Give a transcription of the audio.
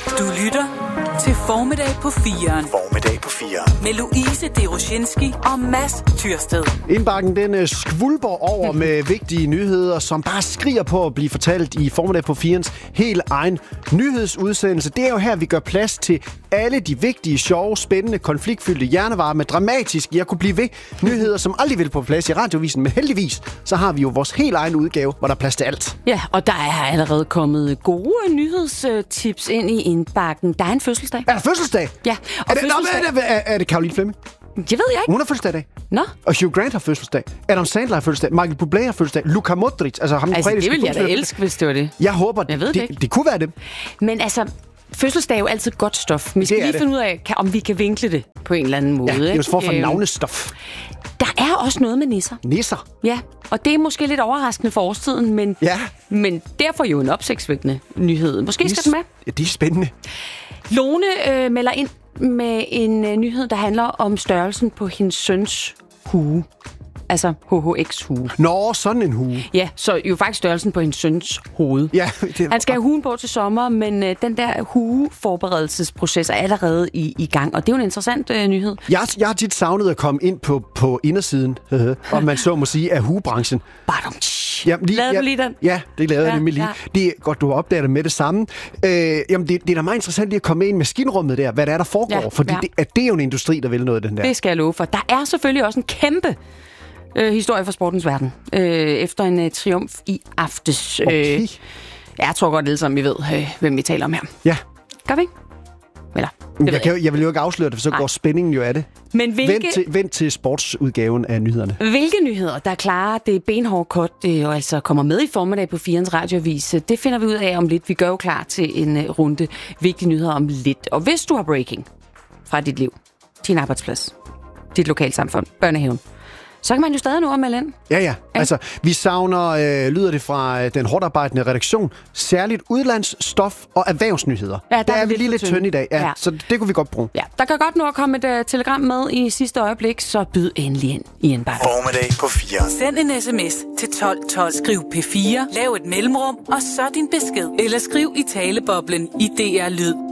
Du lytter til Formiddag på 4'eren. Formiddag på 4'eren. Med Louise Deroshinski og Mads Tyrsted. Indbakken den skvulper over med vigtige nyheder, som bare skriger på at blive fortalt i Formiddag på 4'erens helt egen nyhedsudsendelse. Det er jo her, vi gør plads til alle de vigtige, sjove, spændende, konfliktfyldte, hjernevarme, dramatiske, jeg kunne blive ved, nyheder, som aldrig vil på plads i radiovisen. Men heldigvis, så har vi jo vores helt egen udgave, hvor der er plads til alt. Ja, og der er allerede kommet gode nyhedstips ind i indbakken. Der er en fødselsdag. Er der fødselsdag? Ja. Og Er det Caroline Fleming? Det ved jeg ikke. Hun har fødselsdag i dag. Nå. Og Hugh Grant har fødselsdag. Adam Sandler har fødselsdag. Michael Bublé har fødselsdag. Luka Modric. Altså, det vil jeg da elske, hvis det var det. Jeg håber, jeg ved det kunne være det. Men altså, fødselsdag er jo altid godt stof. Vi skal lige finde ud af, om vi kan vinkle det på en eller anden måde. Ja, det er jo for navnestof. Der er også noget med nisser. Nisser? Ja, og det er måske lidt overraskende for årstiden, men derfor jo en opsigtsvækkende nyhed. Måske skal den med. Ja, det er spændende. Lone melder ind med en nyhed, der handler om størrelsen på hendes søns hue. Altså HHX-hue. Nå, sådan en hue. Ja, så jo faktisk størrelsen på hendes søns hoved. Ja, Han skal have huen på til sommer, men den der hueforberedelsesproces er allerede i gang, og det er jo en interessant nyhed. Jeg har tit savnet at komme ind på indersiden, om man så må sige, af huebranchen. Lavede du lige den? Ja, det lavede jeg nemlig lige. Ja. Det er godt, du har opdaget det med det samme. Det er da meget interessant lige at komme ind i maskinrummet der, hvad der er, der foregår, fordi det er jo en industri, der vil noget af den der. Det skal jeg love for. Der er selvfølgelig også en kæmpe historie fra sportens verden. Efter en triumf i aftes. Okay. Jeg tror godt alle sammen, vi ved, hvem vi taler om her. Ja. Gør vi ikke? Eller, jeg vil jo ikke afsløre det, for så går spændingen jo af det. Men Vent til sportsudgaven af nyhederne. Hvilke nyheder, der klarer det benhårde cut, og altså kommer med i Formiddag på 4'erens radioavis, det finder vi ud af om lidt. Vi gør jo klar til en runde vigtige nyheder om lidt. Og hvis du har breaking fra dit liv, din arbejdsplads, dit lokalsamfund, børnehaven, så kan man jo stadig nå at melde ind. Ja. Altså, vi savner, lyder det fra den hårdt arbejdende redaktion, særligt udlandsstof og erhvervsnyheder. Ja, der er vi lige lidt tynde i dag, så det kunne vi godt bruge. Ja, der kan godt nå at komme et telegram med i sidste øjeblik, så byd endelig ind i indbakken. Formiddag på 4'eren. Send en sms til 1212. Skriv P4, lav et mellemrum, og så din besked. Eller skriv i taleboblen i DR Lyd.